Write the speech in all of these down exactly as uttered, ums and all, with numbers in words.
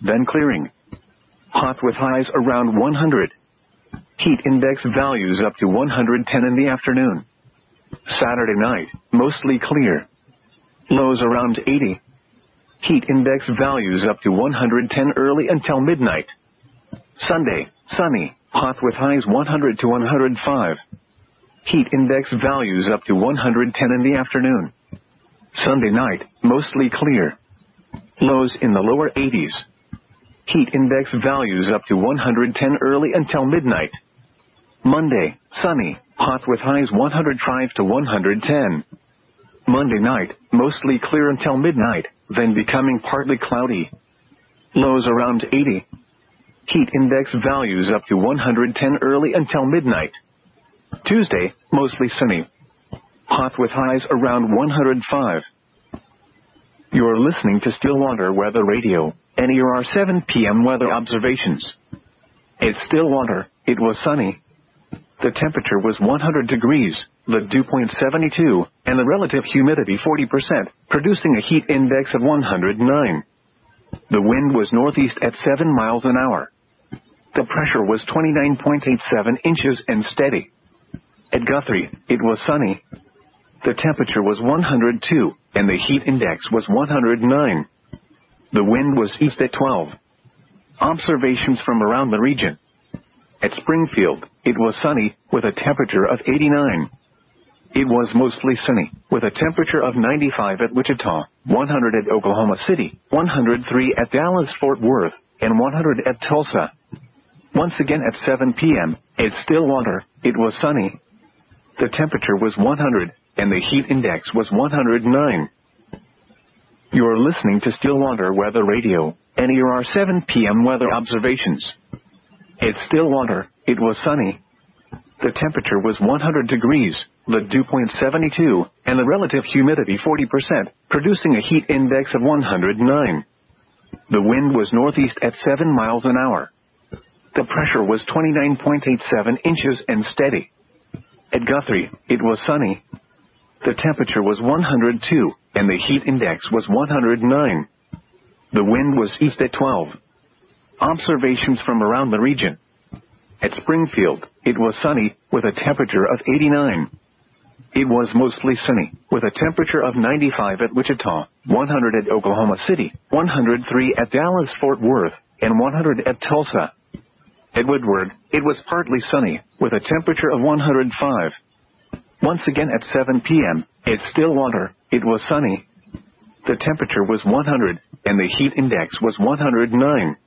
then clearing. Hot with highs around one hundred. Heat index values up to one hundred ten in the afternoon. Saturday night, mostly clear. Lows around eighty. Heat index values up to one hundred ten early until midnight. Sunday, sunny, hot with highs one hundred to one hundred five. Heat index values up to one hundred ten in the afternoon. Sunday night, mostly clear. Lows in the lower eighties. Heat index values up to one hundred ten early until midnight. Monday, sunny, hot with highs one hundred five to one hundred ten. Monday night, mostly clear until midnight, then becoming partly cloudy. Lows around eighty. Heat index values up to one hundred ten early until midnight. Tuesday, mostly sunny. Hot with highs around one hundred five. You're listening to Stillwater Weather Radio, and here are seven p m weather observations. At Stillwater, it was sunny. The temperature was one hundred degrees, the dew point seventy-two, and the relative humidity forty percent, producing a heat index of one hundred nine. The wind was northeast at seven miles an hour. The pressure was twenty-nine point eight seven inches and steady. At Guthrie, it was sunny. The temperature was one hundred two, and the heat index was one hundred nine. The wind was east at twelve. Observations from around the region. At Springfield, it was sunny, with a temperature of eighty-nine. It was mostly sunny, with a temperature of ninety-five at Wichita, one hundred at Oklahoma City, one hundred three at Dallas-Fort Worth, and one hundred at Tulsa. Once again at seven p m, at Stillwater, it was sunny. The temperature was one hundred, and the heat index was one hundred nine. You're listening to Stillwater Weather Radio, and here are seven p m weather observations. At Stillwater, it was sunny. The temperature was one hundred degrees, the dew point seventy-two, and the relative humidity forty percent, producing a heat index of one hundred nine. The wind was northeast at seven miles an hour. The pressure was twenty-nine point eight seven inches and steady. At Guthrie, it was sunny. The temperature was one hundred two, and the heat index was one hundred nine. The wind was east at twelve. Observations from around the region. At Springfield, it was sunny, with a temperature of eighty-nine. It was mostly sunny, with a temperature of ninety-five at Wichita, one hundred at Oklahoma City, one hundred three at Dallas-Fort Worth, and one hundred at Tulsa. At Woodward, it was partly sunny, with a temperature of one hundred five. Once again at seven p m, at Stillwater, it was sunny. The temperature was one hundred, and the heat index was one hundred nine.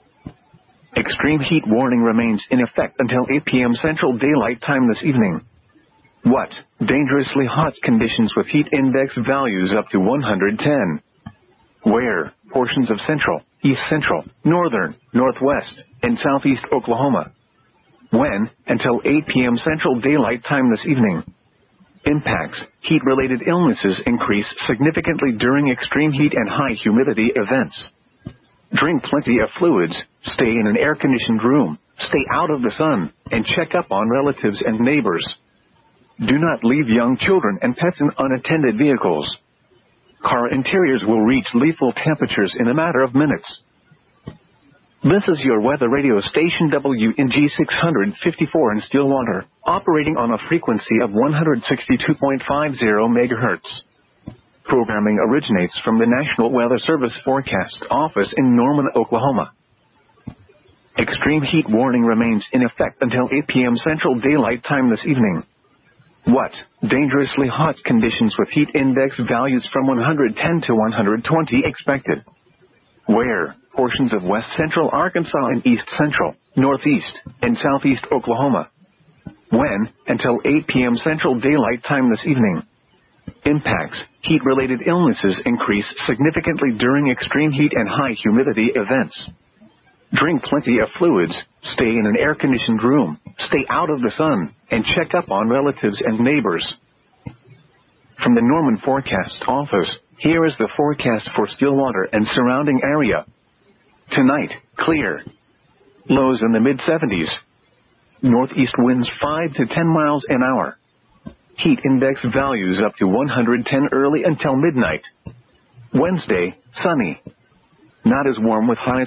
Extreme heat warning remains in effect until eight p m Central Daylight Time this evening. What? Dangerously hot conditions with heat index values up to one hundred ten. Where? Portions of central, east central, northern, northwest, and southeast Oklahoma. When? Until eight p m Central Daylight Time this evening. Impacts. Heat-related illnesses increase significantly during extreme heat and high humidity events. Drink plenty of fluids, stay in an air-conditioned room, stay out of the sun, and check up on relatives and neighbors. Do not leave young children and pets in unattended vehicles. Car interiors will reach lethal temperatures in a matter of minutes. This is your weather radio station W N G six fifty-four in Stillwater, operating on a frequency of one hundred sixty-two point five zero megahertz. Programming originates from the National Weather Service Forecast Office in Norman, Oklahoma. Extreme heat warning remains in effect until eight p m Central Daylight Time this evening. What? Dangerously hot conditions with heat index values from one hundred ten to one hundred twenty expected. Where? Portions of west central Arkansas and east central, northeast, and southeast Oklahoma. When? Until eight p m Central Daylight Time this evening. Impacts. Heat-related illnesses increase significantly during extreme heat and high humidity events. Drink plenty of fluids, stay in an air-conditioned room, stay out of the sun, and check up on relatives and neighbors. From the Norman Forecast Office, here is the forecast for Stillwater and surrounding area. Tonight, clear. Lows in the mid seventies. Northeast winds five to ten miles an hour. Heat index values up to one hundred ten early until midnight. Wednesday, sunny. Not as warm with highs